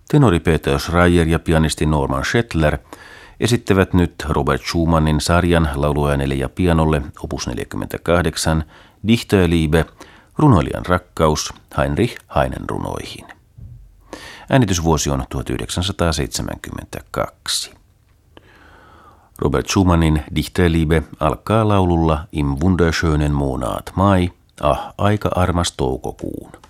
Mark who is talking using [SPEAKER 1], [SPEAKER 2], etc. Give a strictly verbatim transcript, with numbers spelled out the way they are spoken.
[SPEAKER 1] Tenori Peter Schreier ja pianisti Norman Schettler esittävät nyt Robert Schumannin sarjan lauluäänelle ja pianolle opus neljäkymmentäkahdeksan Dichterliebe, runoilijan rakkaus Heinrich Heinen runoihin. Äänitysvuosi on tuhatyhdeksänsataaseitsemänkymmentäkaksi. Robert Schumannin Dichterliebe alkaa laululla Im wunderschönen Monat Mai, ah aika armas toukokuun.